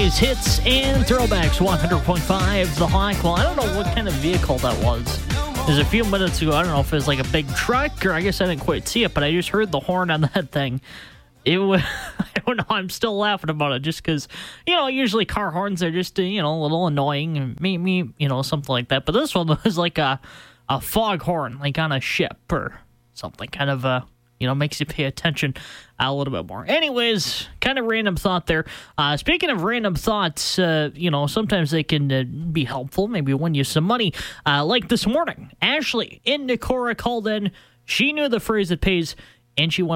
Greatest hits and throwbacks, 100.5 The Hike. Well, I don't know what kind of vehicle that was. There's a few minutes ago, I don't know if it was like a big truck, or I guess I didn't quite see it, but I just heard the horn on that thing. It was, I don't know, I'm still laughing about it just because, usually car horns are just, a little annoying, and maybe, something like that. But this one was like a foghorn, like on a ship or something, kind of, makes you pay attention a little bit more. Anyways, kind of random thought there. Speaking of random thoughts, sometimes they can be helpful, maybe win you some money. Like this morning, Ashley in Decorah called in. She knew the phrase that pays, and she won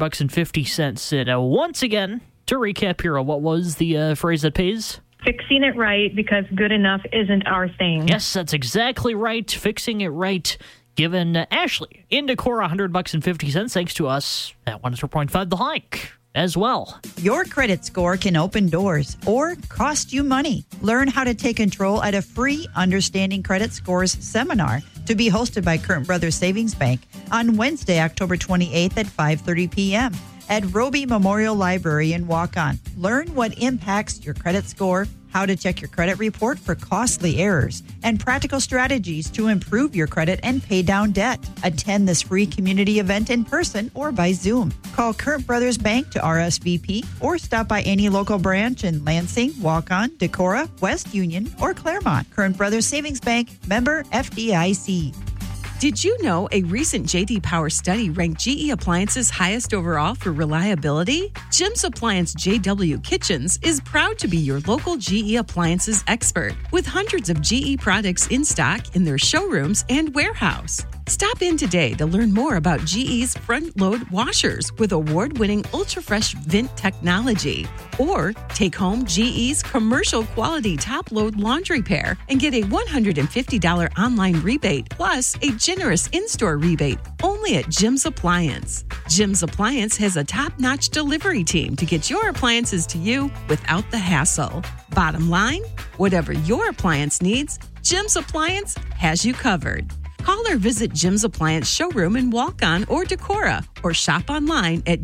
$100.50. And once again, to recap here, what was the phrase that pays? Fixing it right, because good enough isn't our thing. Yes, that's exactly right. Fixing it right. Given Ashley in Decorah $100.50 thanks to us at 100.5 The Hike as well. Your credit score can open doors or cost you money. Learn how to take control at a free Understanding Credit Scores seminar to be hosted by Curtin Brothers Savings Bank on Wednesday, October 28th at 5:30 p.m. at Roby Memorial Library in Waukon. Learn what impacts your credit score, how to check your credit report for costly errors, and practical strategies to improve your credit and pay down debt. Attend this free community event in person or by Zoom. Call Curtin Brothers Bank to RSVP or stop by any local branch in Lansing, Waukon, Decorah, West Union, or Claremont. Curtin Brothers Savings Bank, member FDIC. Did you know a recent J.D. Power study ranked GE Appliances highest overall for reliability? Jim's Appliance JW Kitchens is proud to be your local GE Appliances expert with hundreds of GE products in stock in their showrooms and warehouse. Stop in today to learn more about GE's front-load washers with award-winning ultra-fresh vent technology. Or take home GE's commercial-quality top-load laundry pair and get a $150 online rebate plus a generous in-store rebate only at Jim's Appliance. Jim's Appliance has a top-notch delivery team to get your appliances to you without the hassle. Bottom line, whatever your appliance needs, Jim's Appliance has you covered. Call or visit Jim's Appliance showroom in Waukon or Decorah, or shop online at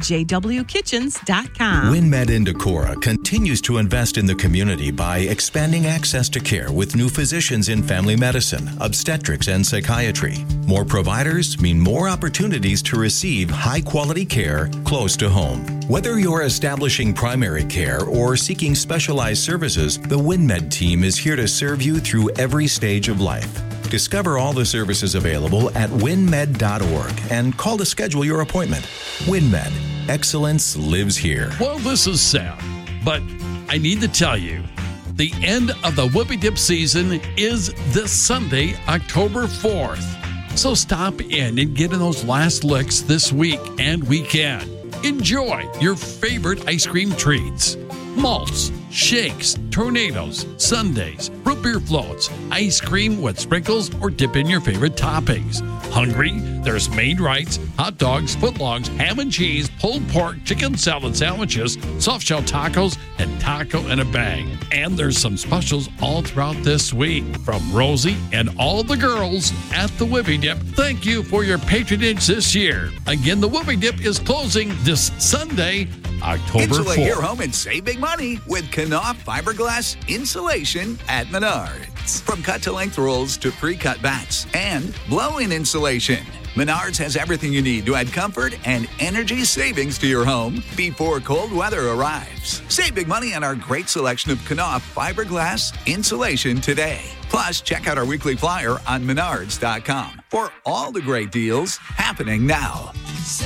jwkitchens.com. WinMed in Decorah continues to invest in the community by expanding access to care with new physicians in family medicine, obstetrics, and psychiatry. More providers mean more opportunities to receive high-quality care close to home. Whether you're establishing primary care or seeking specialized services, the WinMed team is here to serve you through every stage of life. Discover all the services available at winmed.org and call to schedule your appointment. WinMed. Excellence lives here. Well, this is sad, but I need to tell you, the end of the Whoopie Dip season is this Sunday, October 4th. So stop in and get in those last licks this week and weekend. Enjoy your favorite ice cream treats. Malts, shakes, tornadoes, sundaes, root beer floats, ice cream with sprinkles, or dip in your favorite toppings. Hungry? There's Made Rights, hot dogs, footlongs, ham and cheese, pulled pork, chicken salad sandwiches, soft shell tacos, and taco in a bag. And there's some specials all throughout this week. From Rosie and all the girls at the Whoopie Dip, thank you for your patronage this year. Again, the Whoopie Dip is closing this Sunday, October 4th. Insulate your home and save big money with Knauf fiberglass insulation at Menards. From cut-to-length rolls to pre-cut bats and blow-in insulation, Menards has everything you need to add comfort and energy savings to your home before cold weather arrives. Save big money on our great selection of Knauf fiberglass insulation today. Plus, check out our weekly flyer on menards.com for all the great deals happening now.